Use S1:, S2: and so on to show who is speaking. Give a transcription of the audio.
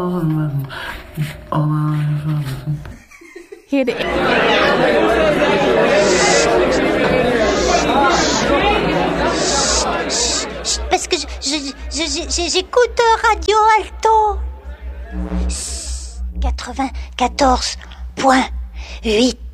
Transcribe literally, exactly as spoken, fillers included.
S1: Hit it.
S2: Parce que je, je, je, je- j'écoute Radio Alto quatre-vingt-quatorze point huit.